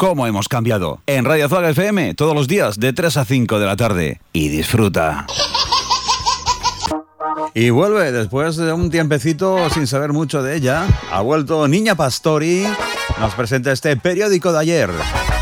cómo hemos cambiado. En Radio Azúcar FM, todos los días de 3 a 5 de la tarde. Y disfruta. Y vuelve, después de un tiempecito sin saber mucho de ella, ha vuelto Niña Pastori. Nos presenta este periódico de ayer.